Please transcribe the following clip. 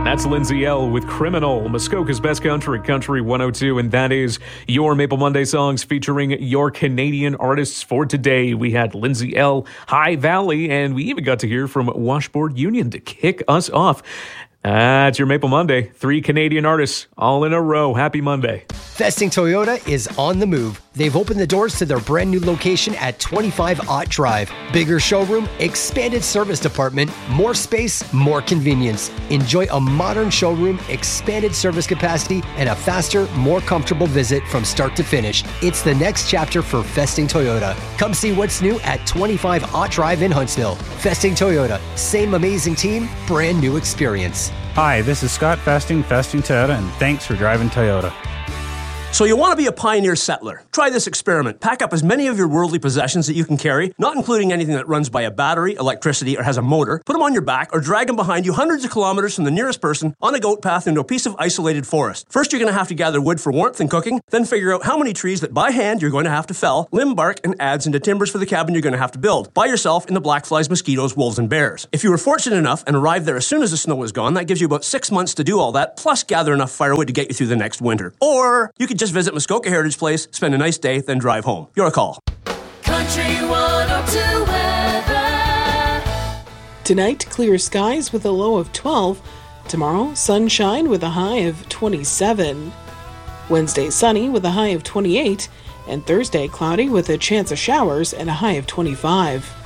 That's Lindsay L. with Criminal, Muskoka's best country, Country 102, and that is your Maple Monday songs featuring your Canadian artists for today. We had Lindsay L., High Valley, and we even got to hear from Washboard Union to kick us off. That's your Maple Monday. 3 Canadian artists all in a row. Happy Monday. Festing Toyota is on the move. They've opened the doors to their brand new location at 25 Ott Drive. Bigger showroom, expanded service department, more space, more convenience. Enjoy a modern showroom, expanded service capacity, and a faster, more comfortable visit from start to finish. It's the next chapter for Festing Toyota. Come see what's new at 25 Ott Drive in Huntsville. Festing Toyota. Same amazing team, brand new experience. Hi, this is Scott Festing Toyota, and thanks for driving Toyota. So you want to be a pioneer settler? Try this experiment. Pack up as many of your worldly possessions that you can carry, not including anything that runs by a battery, electricity, or has a motor. Put them on your back or drag them behind you hundreds of kilometers from the nearest person on a goat path into a piece of isolated forest. First, you're going to have to gather wood for warmth and cooking, then figure out how many trees that by hand you're going to have to fell, limb bark, and adds into timbers for the cabin you're going to have to build by yourself in the black flies, mosquitoes, wolves, and bears. If you were fortunate enough and arrived there as soon as the snow was gone, that gives you about 6 months to do all that, plus gather enough firewood to get you through the next winter. Or you could just visit Muskoka Heritage Place, spend a nice day, then drive home. Your call. Country 102 weather. Tonight, clear skies with a low of 12. Tomorrow, sunshine with a high of 27. Wednesday, sunny with a high of 28. And Thursday, cloudy with a chance of showers and a high of 25.